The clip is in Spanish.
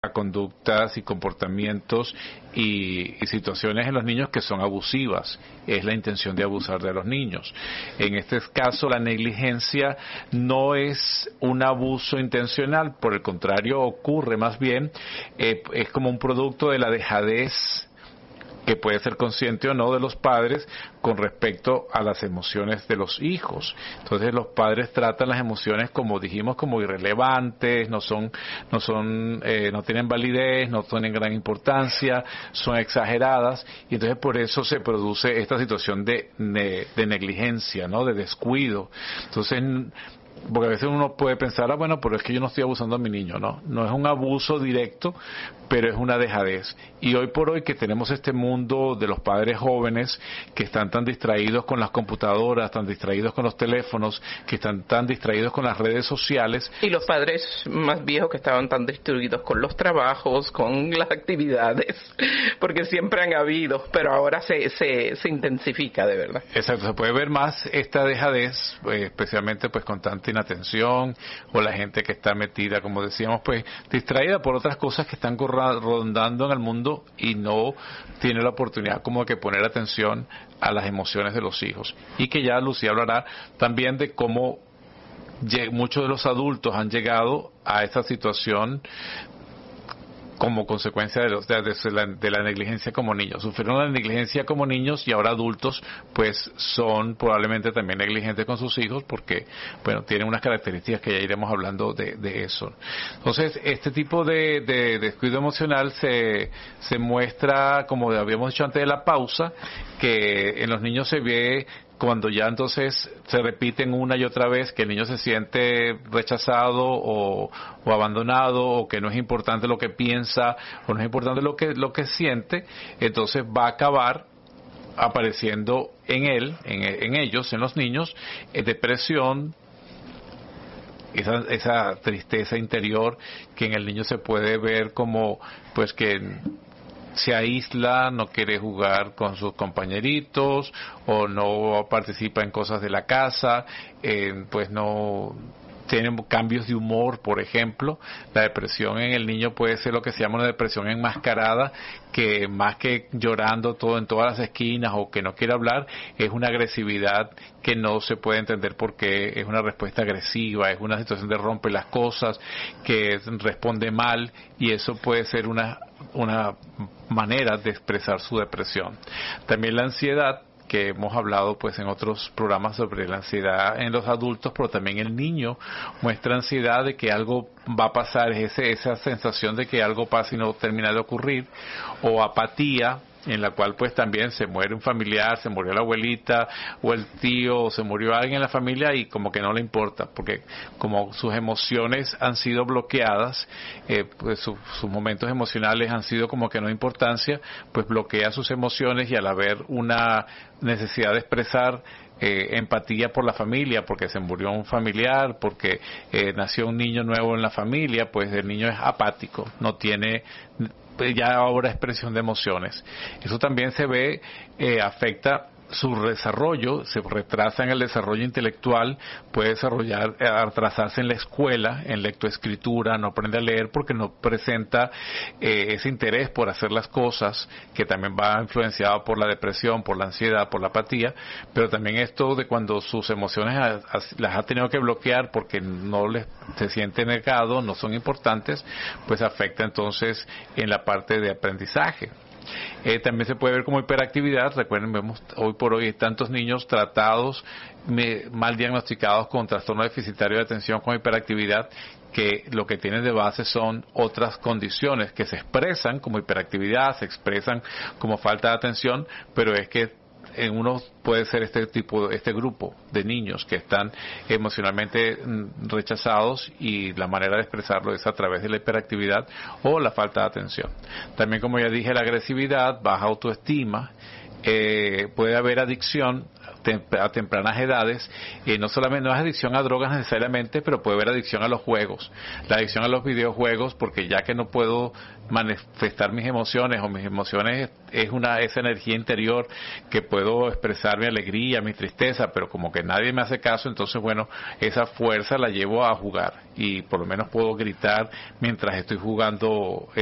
a conductas y comportamientos y situaciones en los niños que son abusivas. Es la intención de abusar de los niños. En este caso, la negligencia no es un abuso intencional, por el contrario, ocurre más bien, es como un producto de la dejadez, que puede ser consciente o no, de los padres con respecto a las emociones de los hijos. Entonces los padres tratan las emociones, como dijimos, como irrelevantes, no tienen validez, no tienen gran importancia, son exageradas, y entonces por eso se produce esta situación de negligencia, ¿no? De descuido. Entonces, porque a veces uno puede pensar, bueno, pero es que yo no estoy abusando a mi niño, no es un abuso directo, pero es una dejadez. Y hoy por hoy que tenemos este mundo de los padres jóvenes que están tan distraídos con las computadoras, tan distraídos con los teléfonos, que están tan distraídos con las redes sociales. Y los padres más viejos que estaban tan distraídos con los trabajos, con las actividades, porque siempre han habido, pero ahora se intensifica de verdad. Exacto, se puede ver más esta dejadez, especialmente pues con tanta inatención, o la gente que está metida, como decíamos, pues distraída por otras cosas que están rondando en el mundo y no tiene la oportunidad como que poner atención a las emociones de los hijos. Y que ya Lucía hablará también de cómo muchos de los adultos han llegado a esta situación como consecuencia de la negligencia como niños. Sufrieron la negligencia como niños y ahora adultos pues son probablemente también negligentes con sus hijos porque, bueno, tienen unas características que ya iremos hablando de eso. Entonces, este tipo de descuido emocional se muestra, como habíamos dicho antes de la pausa, que en los niños se ve cuando ya entonces se repiten una y otra vez que el niño se siente rechazado o abandonado, o que no es importante lo que piensa o no es importante lo que siente, entonces va a acabar apareciendo en ellos, en los niños, depresión, esa tristeza interior que en el niño se puede ver como pues que se aísla, no quiere jugar con sus compañeritos o no participa en cosas de la casa, pues no tienen cambios de humor, por ejemplo. La depresión en el niño puede ser lo que se llama una depresión enmascarada, que más que llorando todo en todas las esquinas o que no quiere hablar, es una agresividad que no se puede entender porque es una respuesta agresiva, es una situación de rompe las cosas, que responde mal, y eso puede ser una manera de expresar su depresión. También la ansiedad, que hemos hablado pues en otros programas sobre la ansiedad en los adultos, pero también el niño muestra ansiedad de que algo va a pasar, es esa sensación de que algo pasa y no termina de ocurrir, o apatía, en la cual pues también se muere un familiar, se murió la abuelita o el tío, o se murió alguien en la familia y como que no le importa, porque como sus emociones han sido bloqueadas, pues sus momentos emocionales han sido como que no importancia, pues bloquea sus emociones, y al haber una necesidad de expresar empatía por la familia, porque se murió un familiar, porque nació un niño nuevo en la familia, pues el niño es apático, no tiene ya ahora expresión de emociones. Eso también se ve, afecta su desarrollo, se retrasa en el desarrollo intelectual, puede atrasarse en la escuela, en lectoescritura, no aprende a leer porque no presenta ese interés por hacer las cosas, que también va influenciado por la depresión, por la ansiedad, por la apatía, pero también esto de cuando sus emociones las ha tenido que bloquear porque se siente negado, no son importantes, pues afecta entonces en la parte de aprendizaje. También se puede ver como hiperactividad. Recuerden, vemos hoy por hoy tantos niños tratados, mal diagnosticados con trastorno deficitario de atención con hiperactividad, que lo que tienen de base son otras condiciones que se expresan como hiperactividad, se expresan como falta de atención, pero es que en uno puede ser este grupo de niños que están emocionalmente rechazados, y la manera de expresarlo es a través de la hiperactividad o la falta de atención. También, como ya dije, la agresividad, baja autoestima, puede haber adicción a tempranas edades, no solamente no es adicción a drogas necesariamente, pero puede haber adicción a los juegos, la adicción a los videojuegos, porque ya que no puedo manifestar mis emociones, o mis emociones es esa energía interior que puedo expresar mi alegría, mi tristeza, pero como que nadie me hace caso, entonces bueno, esa fuerza la llevo a jugar, y por lo menos puedo gritar mientras estoy jugando